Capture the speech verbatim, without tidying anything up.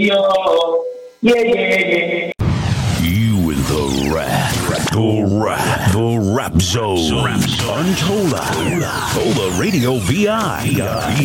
Yo, yeah, yeah, yeah. You in the rap, the rap, the rap zone. Untold, Tola Radio V I.